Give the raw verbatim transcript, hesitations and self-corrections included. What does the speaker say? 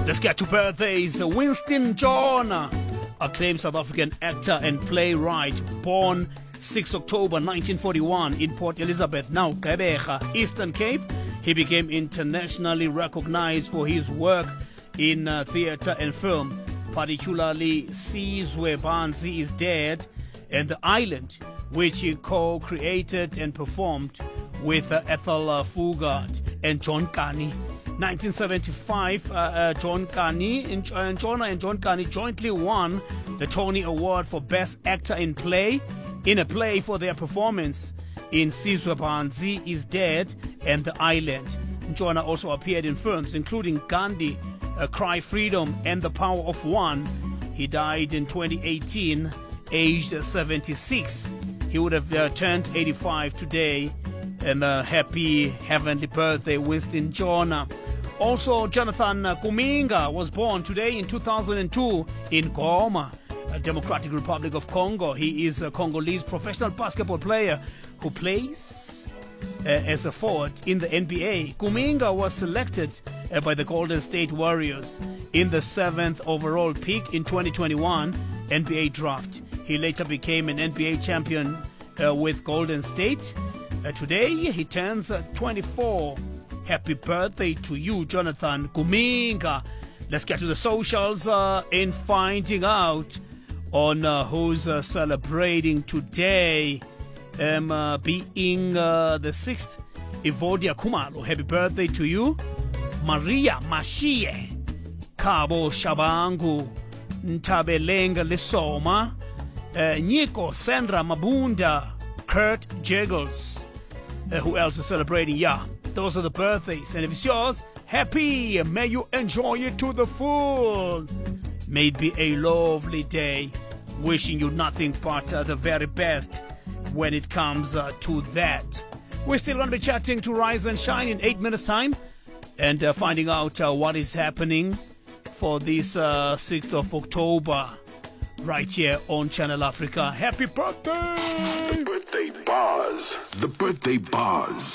Let's get to birthdays. Winston Joner, acclaimed South African actor and playwright, born sixth October nineteen forty-one in Port Elizabeth, now Gqeberha, Eastern Cape. He became internationally recognized for his work in uh, theater and film, particularly Sizwe Bansi is Dead and The Island, which he co-created and performed with uh, Ethel uh, Fugard and John Kani. nineteen seventy-five, uh, uh, John Kani and, uh, John and John Kani jointly won the Tony Award for Best Actor in Play in a play for their performance in Sizwe Bansi is Dead and The Island. Jonah also appeared in films including Gandhi, uh, Cry Freedom and The Power of One. He died in twenty eighteen, aged seventy-six. He would have uh, turned eighty-five today. And a happy heavenly birthday, Winston Joner. Also, Jonathan Kuminga was born today in two thousand two in Goma, a Democratic Republic of Congo. He is a Congolese professional basketball player who plays uh, as a forward in the N B A. Kuminga was selected uh, by the Golden State Warriors in the seventh overall pick in twenty twenty-one N B A draft. He later became an N B A champion uh, with Golden State. Uh, today he turns uh, twenty-four. Happy birthday to you, Jonathan Kuminga. Let's get to the socials uh, in finding out on uh, who's uh, celebrating today. Um, uh, being uh, the sixth, Evodia Kumalo. Happy birthday to you. Maria Mashie, Kabo Shabangu, Ntabelenga Lesoma, uh, Nico Sandra Mabunda, Kurt Jiggles. Uh, who else is celebrating? Yeah, those are the birthdays. And if it's yours, happy. May you enjoy it to the full. May it be a lovely day. Wishing you nothing but uh, the very best when it comes uh, to that. We're still going to be chatting to Rise and Shine in eight minutes' time and uh, finding out uh, what is happening for this uh, sixth of October right here on Channel Africa. Happy birthday! The birthday bars. The birthday bars.